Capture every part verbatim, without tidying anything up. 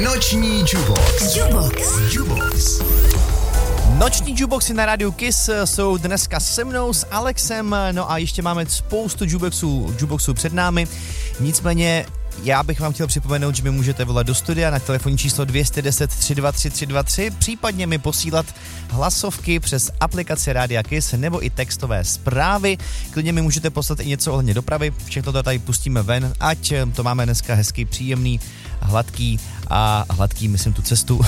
Noční Jukebox. Jukebox. Jukebox. Noční jukeboxy na rádiu Kiss jsou dneska se mnou, s Alexem, no a ještě máme spoustu jukeboxů, jukeboxů před námi, nicméně já bych vám chtěl připomenout, že mi můžete volat do studia na telefonní číslo dvě jedna nula tři dva tři tři dva tři, případně mi posílat hlasovky přes aplikaci Rádia Kiss nebo i textové zprávy. Klidně mi můžete poslat i něco ohledně dopravy, všechno to tady pustíme ven, ať to máme dneska hezký, příjemný, hladký a hladký, myslím tu cestu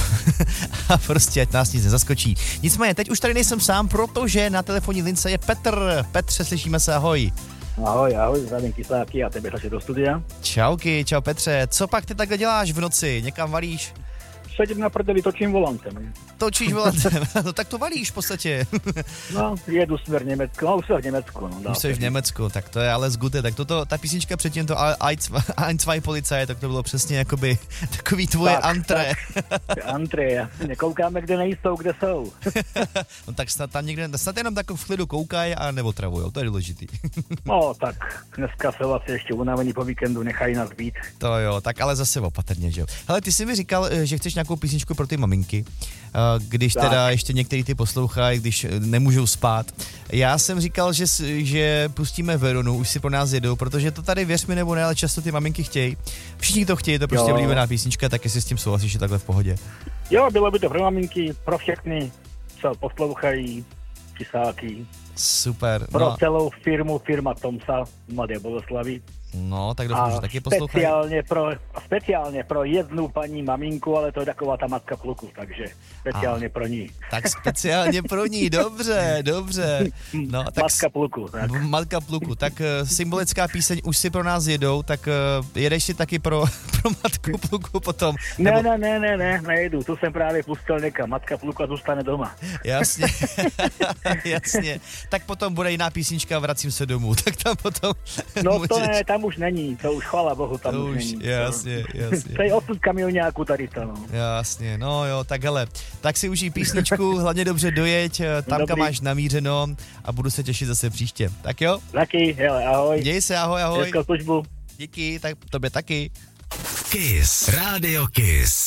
a prostě ať nás nic nezaskočí. Nicméně, teď už tady nejsem sám, protože na telefonní lince je Petr. Petře, slyšíme se, ahoj. Ahoj, ahoj, zdravím Kysáky a tebe hlasí do studia. Čauky, čau Petře, co pak ty takhle děláš v noci, někam valíš? Sedím na prdeli, točím volantem. Točíš volantem, no tak to valíš v podstatě. No, jedu směr Německu, no už jsem v Německu. No, už jsi v Německu, tak to je ale zgute, tak toto, ta písnička předtím to Ein, zwei Polizei, tak to bylo přesně jakoby takový tvoje tak, antré. Tak, antré, nekoukáme, kde nejsou, kde jsou. No tak snad tam někde, snad jenom tak v klidu koukají a neotravujou, to je důležitý. No tak, dneska jsou asi ještě unavení po víkendu, nechají nás být. To jo, tak ale zase opatrně, že jo. Hele, ty jsi mi říkal, že chceš nějakou písničku pro ty maminky, když tak. Teda ještě některý ty poslouchají, když nemůžou spát. Já jsem říkal, že, že pustíme Veronu, už si pro nás jedou, protože to tady, věř mi nebo ne, ale často ty maminky chtějí. Všichni to chtějí, to prostě oblíbená písnička, tak jestli s tím souhlasíš, je takhle v pohodě. Jo, bylo by to pro maminky, pro všechny, co poslouchají, Kysáky. Super. Pro no. celou firmu, firma Tomsa, Mladé Boleslavy. No, tak doufám, že taky poslouchají. Speciálně pro, speciálně pro jednu paní maminku, ale to je taková ta matka pluku, takže speciálně a, pro ní. Tak speciálně pro ní, dobře, dobře. No, tak matka pluku. Tak. Matka pluku, tak uh, symbolická píseň už si pro nás jedou, tak uh, jedeš si taky pro, pro matku pluku potom. Ne, nebo... ne, ne, ne, ne, nejedu, tu jsem právě pustil někam, matka pluka zůstane doma. Jasně, jasně. Tak potom bude jiná písnička, Vracím se domů, tak tam potom no můžeš... to ne, tam už není, to už chvála Bohu, tam to už, už není. Jasně, jasně. To je osud kamioňáku tady to, no. Jasně, no jo, tak hele, tak si užij písničku, hlavně dobře dojeď, tam kam máš namířeno a budu se těšit zase příště. Tak jo? Taky, hele, ahoj. Děj se, ahoj, ahoj. Hezkou službu. Díky, tak tobě taky. Kiss, Radio Kiss.